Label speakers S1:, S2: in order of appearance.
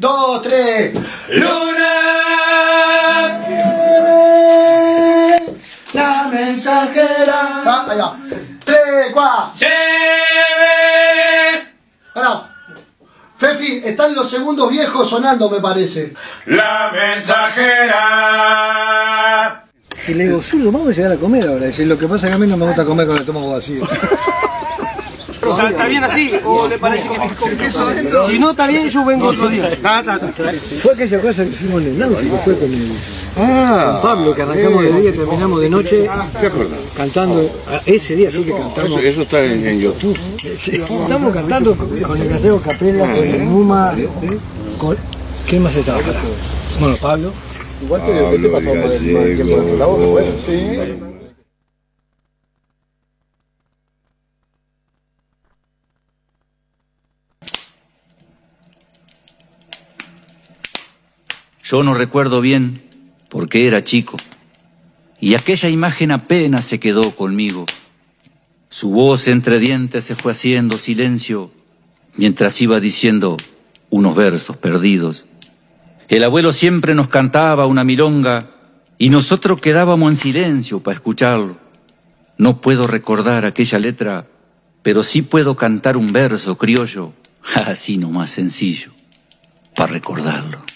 S1: 2, 3.
S2: Luna,
S1: la mensajera. Ah, ahí va. 3, 4.
S2: lleve
S1: Ahora, Fefi, están los segundos viejos sonando, me parece.
S2: la mensajera.
S3: Y le digo, zurdo, vamos a llegar a comer ahora. Dice, lo que pasa es que a mí no me gusta comer con el estómago vacío.
S4: ¿Está bien así? ¿O le parece que con queso adentro? Si no está bien, yo vengo otro día.
S3: Fue aquella cosa que hicimos en el náutico, fue con Pablo, que arrancamos de día y terminamos de noche.
S5: ¿Te acuerdas?
S3: Cantando, ese día sí que cantamos.
S5: Eso está en YouTube.
S3: Sí, estamos cantando con el Gallego Capella, con el Muma, con... ¿Quién más estaba? Bueno, Pablo.
S5: Igual te pasó más tiempo en la voz, bueno, sí.
S6: Yo no recuerdo bien porque era chico, y aquella imagen apenas se quedó conmigo. Su voz entre dientes se fue haciendo silencio mientras iba diciendo unos versos perdidos. El abuelo siempre nos cantaba una milonga y nosotros quedábamos en silencio para escucharlo. No puedo recordar aquella letra, pero sí puedo cantar un verso criollo, así nomás sencillo, para recordarlo.